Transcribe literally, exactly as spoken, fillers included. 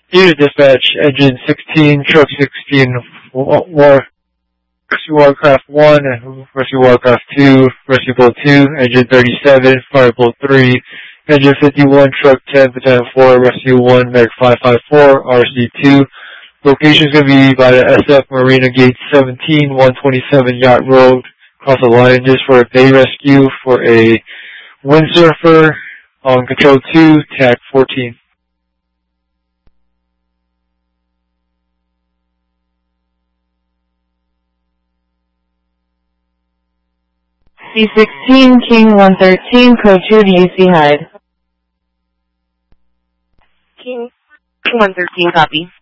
Unit dispatch, engine sixteen, truck sixteen, war, rescue watercraft one, rescue watercraft two, rescue boat two, engine thirty-seven, fire boat three, engine fifty-one, truck ten, battalion four, rescue one, medic five five four, R C two. Location is going to be by the S F Marina Gate seventeen, one twenty-seven Yacht Road, across the line, just for a bay rescue for a windsurfer on control two, tag fourteen. C sixteen, King one thirteen, code two to U C Hyde. King one thirteen, copy.